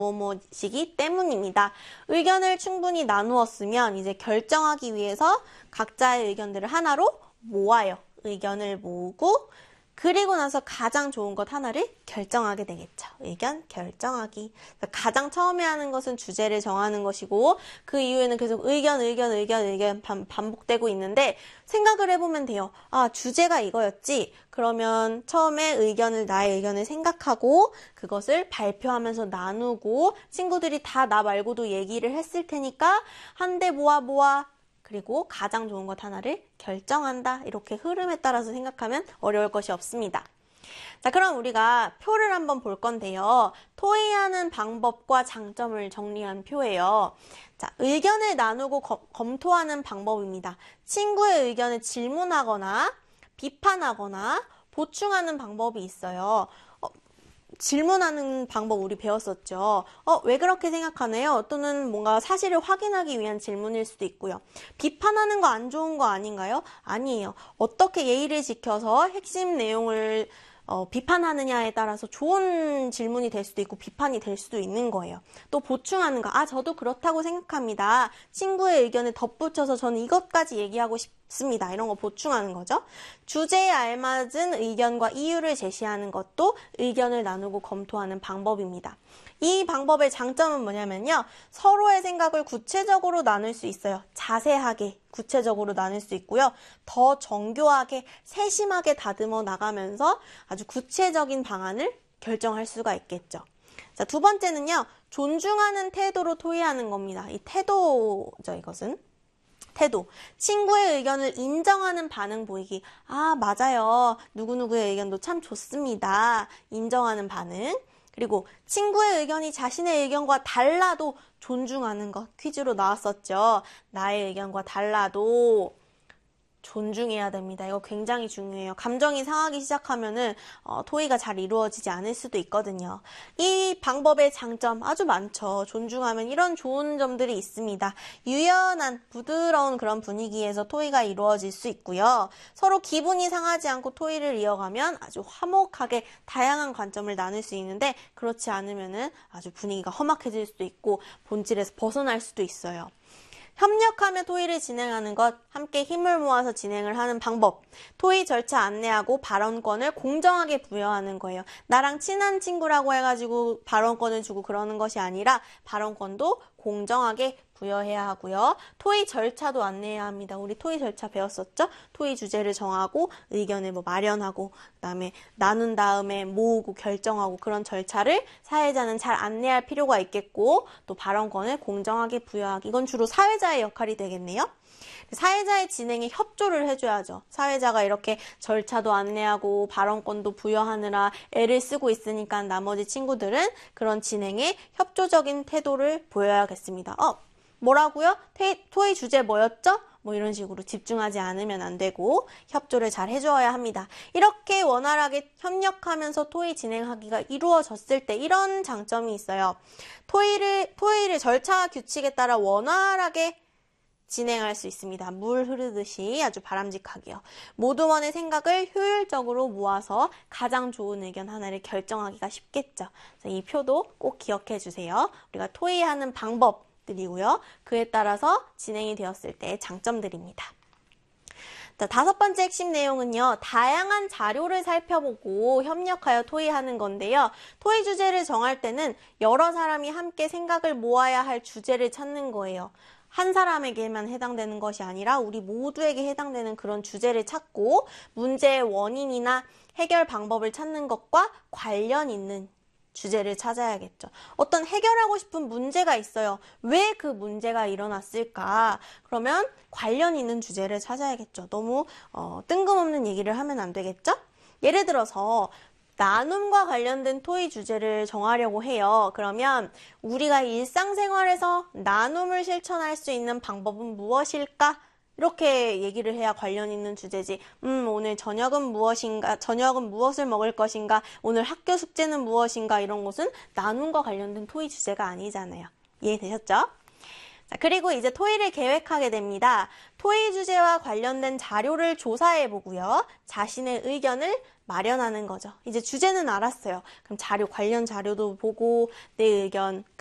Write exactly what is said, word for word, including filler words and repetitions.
뭐뭐시기 때문입니다. 의견을 충분히 나누었으면 이제 결정하기 위해서 각자의 의견들을 하나로 모아요. 의견을 모으고 그리고 나서 가장 좋은 것 하나를 결정하게 되겠죠. 의견 결정하기. 가장 처음에 하는 것은 주제를 정하는 것이고 그 이후에는 계속 의견, 의견, 의견, 의견 반복되고 있는데 생각을 해보면 돼요. 아, 주제가 이거였지? 그러면 처음에 의견을, 나의 의견을 생각하고 그것을 발표하면서 나누고 친구들이 다 나 말고도 얘기를 했을 테니까 한데 모아 모아 그리고 가장 좋은 것 하나를 결정한다. 이렇게 흐름에 따라서 생각하면 어려울 것이 없습니다. 자, 그럼 우리가 표를 한번 볼 건데요. 토의하는 방법과 장점을 정리한 표예요. 자, 의견을 나누고 거, 검토하는 방법입니다. 친구의 의견을 질문하거나 비판하거나 보충하는 방법이 있어요. 어, 질문하는 방법 우리 배웠었죠. 어, 왜 그렇게 생각하나요? 또는 뭔가 사실을 확인하기 위한 질문일 수도 있고요. 비판하는 거 안 좋은 거 아닌가요? 아니에요. 어떻게 예의를 지켜서 핵심 내용을 어, 비판하느냐에 따라서 좋은 질문이 될 수도 있고 비판이 될 수도 있는 거예요. 또 보충하는 거. 아, 저도 그렇다고 생각합니다. 친구의 의견을 덧붙여서 저는 이것까지 얘기하고 싶습니다. 이런 거 보충하는 거죠. 주제에 알맞은 의견과 이유를 제시하는 것도 의견을 나누고 검토하는 방법입니다. 이 방법의 장점은 뭐냐면요. 서로의 생각을 구체적으로 나눌 수 있어요. 자세하게 구체적으로 나눌 수 있고요. 더 정교하게 세심하게 다듬어 나가면서 아주 구체적인 방안을 결정할 수가 있겠죠. 자, 두 번째는요. 존중하는 태도로 토의하는 겁니다. 이 태도죠, 이것은. 태도. 친구의 의견을 인정하는 반응 보이기. 아, 맞아요. 누구누구의 의견도 참 좋습니다. 인정하는 반응. 그리고 친구의 의견이 자신의 의견과 달라도 존중하는 것. 퀴즈로 나왔었죠. 나의 의견과 달라도 존중해야 됩니다. 이거 굉장히 중요해요. 감정이 상하기 시작하면은 어, 토의가 잘 이루어지지 않을 수도 있거든요. 이 방법의 장점 아주 많죠. 존중하면 이런 좋은 점들이 있습니다. 유연한 부드러운 그런 분위기에서 토의가 이루어질 수 있고요. 서로 기분이 상하지 않고 토의를 이어가면 아주 화목하게 다양한 관점을 나눌 수 있는데 그렇지 않으면은 아주 분위기가 험악해질 수도 있고 본질에서 벗어날 수도 있어요. 협력하며 토의를 진행하는 것, 함께 힘을 모아서 진행을 하는 방법, 토의 절차 안내하고 발언권을 공정하게 부여하는 거예요. 나랑 친한 친구라고 해가지고 발언권을 주고 그러는 것이 아니라 발언권도 공정하게 부여해야 하고요. 토의 절차도 안내해야 합니다. 우리 토의 절차 배웠었죠? 토의 주제를 정하고 의견을 뭐 마련하고 그다음에 나눈 다음에 모으고 결정하고 그런 절차를 사회자는 잘 안내할 필요가 있겠고 또 발언권을 공정하게 부여하기. 이건 주로 사회자의 역할이 되겠네요. 사회자의 진행에 협조를 해줘야죠. 사회자가 이렇게 절차도 안내하고 발언권도 부여하느라 애를 쓰고 있으니까 나머지 친구들은 그런 진행에 협조적인 태도를 보여야겠습니다. 어, 뭐라고요? 토의 주제 뭐였죠? 뭐 이런 식으로 집중하지 않으면 안 되고 협조를 잘 해줘야 합니다. 이렇게 원활하게 협력하면서 토의 진행하기가 이루어졌을 때 이런 장점이 있어요. 토의를, 토의를 절차와 규칙에 따라 원활하게 진행할 수 있습니다. 물 흐르듯이 아주 바람직하게요. 모두만의 생각을 효율적으로 모아서 가장 좋은 의견 하나를 결정하기가 쉽겠죠. 이 표도 꼭 기억해 주세요. 우리가 토의하는 방법들이고요. 그에 따라서 진행이 되었을 때의 장점들입니다. 자, 다섯 번째 핵심 내용은요. 다양한 자료를 살펴보고 협력하여 토의하는 건데요. 토의 주제를 정할 때는 여러 사람이 함께 생각을 모아야 할 주제를 찾는 거예요. 한 사람에게만 해당되는 것이 아니라 우리 모두에게 해당되는 그런 주제를 찾고 문제의 원인이나 해결 방법을 찾는 것과 관련 있는 주제를 찾아야겠죠. 어떤 해결하고 싶은 문제가 있어요. 왜 그 문제가 일어났을까? 그러면 관련 있는 주제를 찾아야겠죠. 너무 어, 뜬금없는 얘기를 하면 안 되겠죠? 예를 들어서 나눔과 관련된 토의 주제를 정하려고 해요. 그러면 우리가 일상생활에서 나눔을 실천할 수 있는 방법은 무엇일까? 이렇게 얘기를 해야 관련 있는 주제지. 음, 오늘 저녁은 무엇인가? 저녁은 무엇을 먹을 것인가? 오늘 학교 숙제는 무엇인가? 이런 것은 나눔과 관련된 토의 주제가 아니잖아요. 이해되셨죠? 자, 그리고 이제 토의를 계획하게 됩니다. 토의 주제와 관련된 자료를 조사해 보고요. 자신의 의견을 마련하는 거죠. 이제 주제는 알았어요. 그럼 자료, 관련 자료도 보고 내 의견